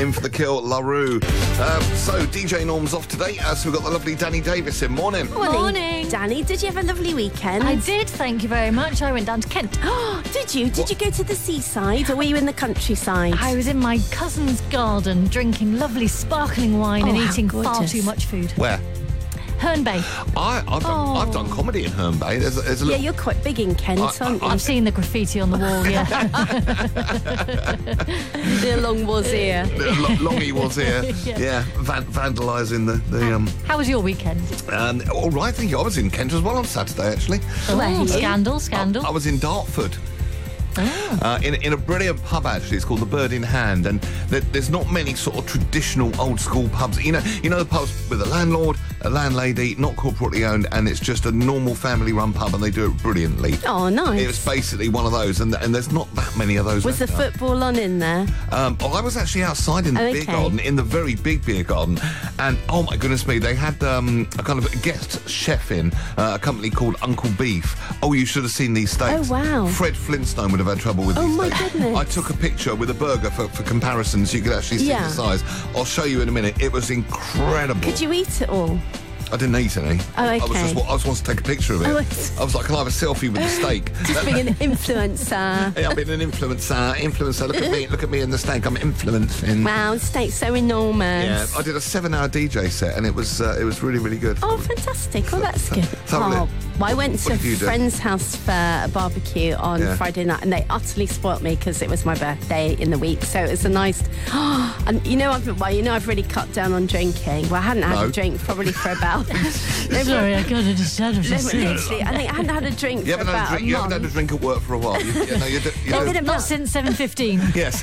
in for the kill, La Rue. So, DJ Norm's off today, so we've got the lovely Danny Davis in. Morning. Morning. Danny, did you have a lovely weekend? I did, thank you very much. I went down to Kent. Did you? Did you go to the seaside or were you in the countryside? I was in my cousin's garden drinking lovely sparkling wine and how eating far gorgeous. too much food. Where? Herne Bay. I've done comedy in Herne Bay. There's a Yeah, little... you're quite big in Kent, aren't you? I've seen the graffiti on the wall, yeah. The long was here. Longy was here. Yeah. Vandalising the How was your weekend? all right, thank you. I was in Kent as well on Saturday, actually. Oh, scandal. I was in Dartford. In a brilliant pub, actually. It's called the Bird in Hand, and there's not many sort of traditional old school pubs. You know the pubs with a landlord, a landlady, not corporately owned, and it's just a normal family run pub, and they do it brilliantly. Oh, nice. It was basically one of those, and there's not that many of those. Was the football on in there? I was actually outside in the beer garden, in the very big beer garden, and oh my goodness me, they had a kind of a guest chef in, a company called Uncle Beef. Oh, you should have seen these steaks. Oh, wow. Fred Flintstone would have had trouble with these my steaks. goodness. I took a picture with a burger for comparison, so you could actually see the size. I'll show you in a minute. It was incredible. Could you eat it all? I didn't eat any. Oh, okay. I was wanting to take a picture of it. I was like, can I have a selfie with the steak? Just being an influencer. Yeah, I've been an influencer. Look at me in the steak. I'm influencing. Wow, steak's so enormous. Yeah, I did a 7-hour DJ set, and it was really, really good. Oh, fantastic. Well, that's good. Well, I went to a friend's house for a barbecue on Friday night, and they utterly spoilt me because it was my birthday in the week. So it was a nice... and I've really cut down on drinking. Well, I hadn't had a drink probably for about... Sorry, I can't understand what you're saying. Literally, I think I hadn't had a drink for about a month. You haven't had a drink at work for a while. Not since 7:15. Yes.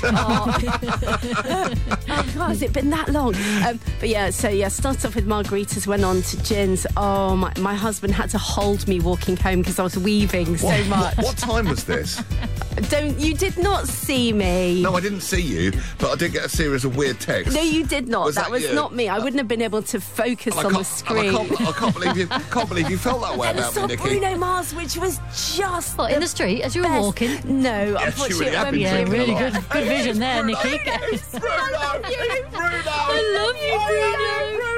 God, has it been that long? Started off with margaritas, went on to gins. Oh, my husband had to hold me walking home because I was weaving so much. What time was this? You did not see me. No, I didn't see you, but I did get a series of weird texts. No, you did not. That was you? not me. I wouldn't have been able to focus on the screen. I can't believe you felt that way about me, Nikki. Bruno Mars, which was just in the street as you were walking. No, yes, unfortunately, really good vision there, Nikki. Bruno! I love you, Bruno!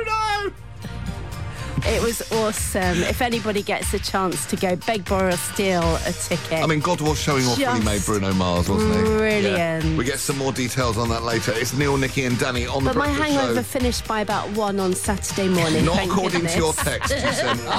It was awesome. If anybody gets a chance to go, beg, borrow, steal a ticket. I mean, God was showing off when he made Bruno Mars, wasn't he? Brilliant. Yeah. We get some more details on that later. It's Neil, Nikki and Danny on the But my Breakfast hangover Show. finished by about 1 on Saturday morning. Not thank according goodness. to your text you sent.